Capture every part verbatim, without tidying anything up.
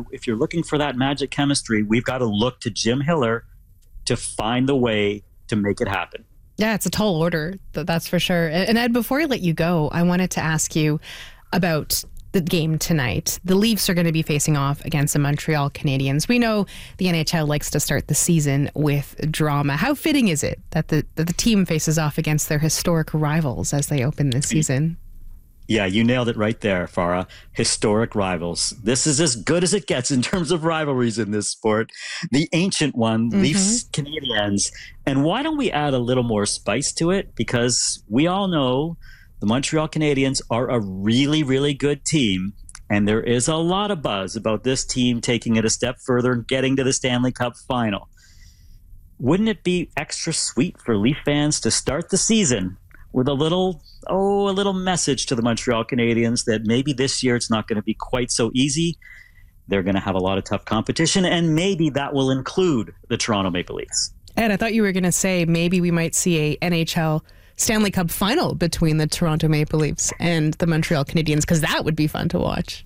if you're looking for that magic chemistry, we've got to look to Jim Hiller to find the way to make it happen. Yeah, it's a tall order, that's for sure. And Ed, before I let you go, I wanted to ask you about the game tonight. The Leafs are going to be facing off against the Montreal Canadiens. We know the N H L likes to start the season with drama. How fitting is it that the, that the team faces off against their historic rivals as they open this season? Yeah, you nailed it right there, Farah. Historic rivals. This is as good as it gets in terms of rivalries in this sport. The ancient one, mm-hmm. Leafs Canadiens. And why don't we add a little more spice to it? Because we all know the Montreal Canadiens are a really, really good team. And there is a lot of buzz about this team taking it a step further and getting to the Stanley Cup final. Wouldn't it be extra sweet for Leaf fans to start the season with a little, oh, a little message to the Montreal Canadiens that maybe this year it's not going to be quite so easy. They're going to have a lot of tough competition, and maybe that will include the Toronto Maple Leafs. Ed, I thought you were going to say maybe we might see a N H L Stanley Cup final between the Toronto Maple Leafs and the Montreal Canadiens, because that would be fun to watch.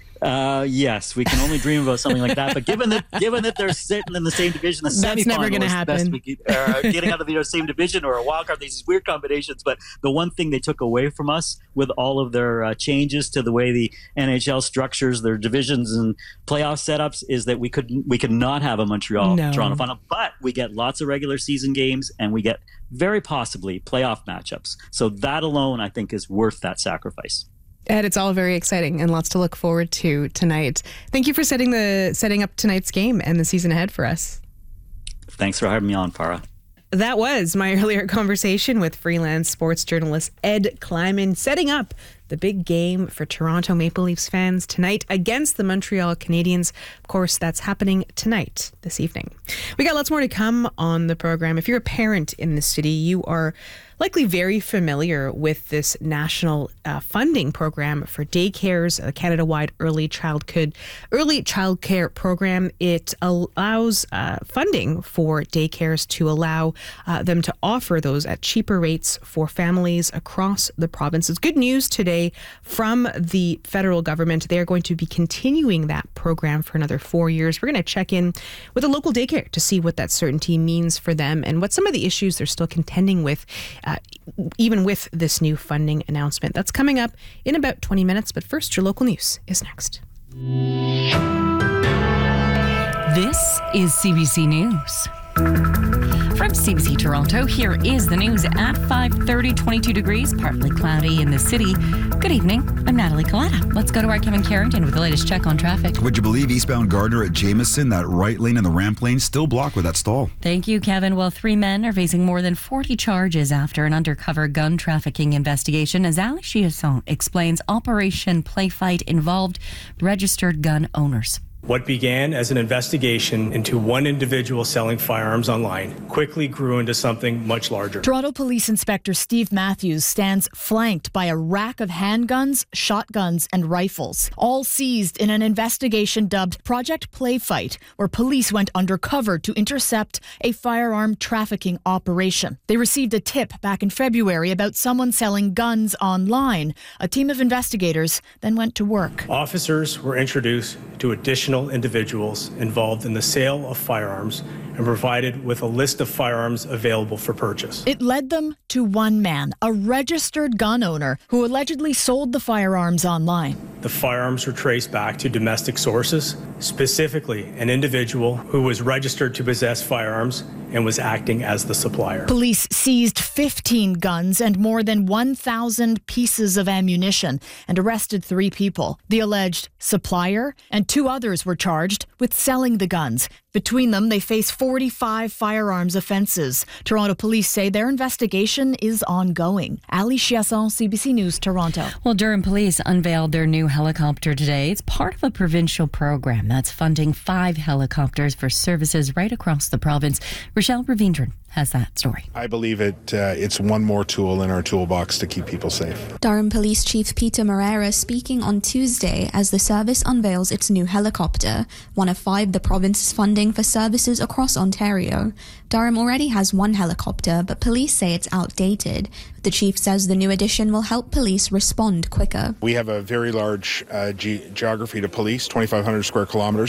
Uh, yes, we can only dream about something like that. But given that, given that they're sitting in the same division, the that's never going to happen. We could, uh, getting out of the same division or a wild card, these weird combinations. But the one thing they took away from us with all of their uh, changes to the way the N H L structures their divisions and playoff setups is that we could we could not have a Montreal no. Toronto final. But we get lots of regular season games, and we get very possibly playoff matchups. So that alone, I think, is worth that sacrifice. Ed, it's all very exciting and lots to look forward to tonight. Thank you for setting the setting up tonight's game and the season ahead for us. Thanks for having me on, Farah. That was my earlier conversation with freelance sports journalist Ed Kleiman, setting up the big game for Toronto Maple Leafs fans tonight against the Montreal Canadiens. Of course, that's happening tonight, this evening. We got lots more to come on the program. If you're a parent in the city, you are likely very familiar with this national uh, funding program for daycares, a Canada-wide early childhood early childcare program. It allows uh, funding for daycares to allow uh, them to offer those at cheaper rates for families across the province. It's good news today from the federal government. They are going to be continuing that program for another four years. We're going to check in with a local daycare to see what that certainty means for them and what some of the issues they're still contending with, uh, even with this new funding announcement. That's coming up in about twenty minutes. But first, your local news is next. This is C B C News. From C B C Toronto, here is the news at five thirty, twenty-two degrees, partly cloudy in the city. Good evening, I'm Natalie Colletta. Let's go to our Kevin Carrington with the latest check on traffic. Would you believe eastbound Gardner at Jameson, that right lane and the ramp lane still blocked with that stall? Thank you, Kevin. Well, three men are facing more than forty charges after an undercover gun trafficking investigation. As Ali Chiasson explains, Operation Playfight involved registered gun owners. What began as an investigation into one individual selling firearms online quickly grew into something much larger. Toronto Police Inspector Steve Matthews stands flanked by a rack of handguns, shotguns, and rifles, all seized in an investigation dubbed Project Playfight, where police went undercover to intercept a firearm trafficking operation. They received a tip back in February about someone selling guns online. A team of investigators then went to work. Officers were introduced to additional individuals involved in the sale of firearms and provided with a list of firearms available for purchase. It led them to one man, a registered gun owner who allegedly sold the firearms online. The firearms were traced back to domestic sources, specifically an individual who was registered to possess firearms and was acting as the supplier. Police seized fifteen guns and more than one thousand pieces of ammunition and arrested three people. The alleged supplier and two others were charged with selling the guns. Between them, they face forty-five firearms offences. Toronto police say their investigation is ongoing. Ali Chiasson, C B C News, Toronto. Well, Durham Police unveiled their new helicopter today. It's part of a provincial program that's funding five helicopters for services right across the province. Rochelle Ravindran has that story. I believe it. Uh, it's one more tool in our toolbox to keep people safe. Durham Police Chief Peter Moreira speaking on Tuesday as the service unveils its new helicopter, one of five the province is funding for services across Ontario. Durham already has one helicopter, but police say it's outdated. The chief says the new addition will help police respond quicker. We have a very large uh, ge- geography to police, twenty-five hundred square kilometres.